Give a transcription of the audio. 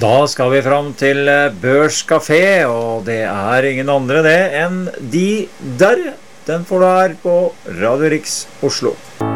Da skal vi fram til Børskafé, og det er ingen andre det enn De Der. Den får du her på Radio Riks Oslo.